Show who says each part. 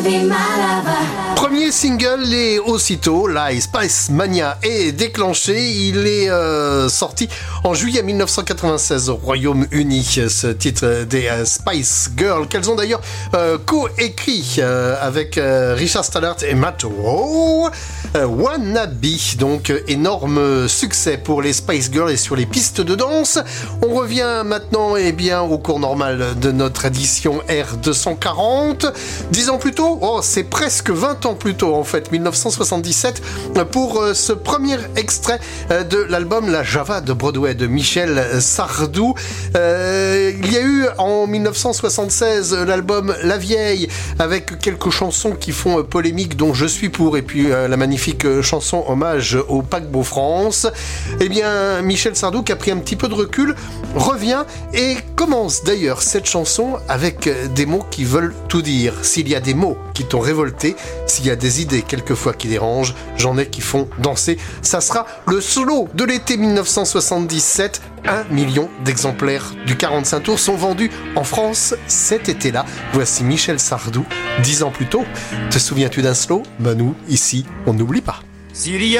Speaker 1: Premier single et aussitôt la Spice Mania est déclenchée. Il est sorti en juillet 1996 au Royaume-Uni, ce titre des Spice Girls, qu'elles ont d'ailleurs co-écrit avec Richard Stallard et Matt Rowe. Wannabe, donc énorme succès pour les Spice Girls et sur les pistes de danse. On revient maintenant au cours normal de notre édition R240. 10 ans plus tôt, c'est presque 20 ans plus tôt en fait, 1977, pour ce premier extrait de l'album La Java de Broadway de Michel Sardou. Il y a eu en 1976 l'album La Vieille avec quelques chansons qui font polémique, dont Je suis pour, et puis la magnifique chanson hommage au paquebot France. Eh bien, Michel Sardou, qui a pris un petit peu de recul, revient et commence d'ailleurs cette chanson avec des mots qui veulent tout dire. S'il y a des mots qui t'ont révolté, s'il y a des idées quelquefois qui dérangent, j'en ai qui font danser. Ça sera le solo de l'été 1977. 1 million d'exemplaires du 45 tours sont vendus en France cet été-là. Voici Michel Sardou, 10 ans plus tôt. Te souviens-tu d'un slow ? Nous, ici, on n'oublie pas.
Speaker 2: S'il y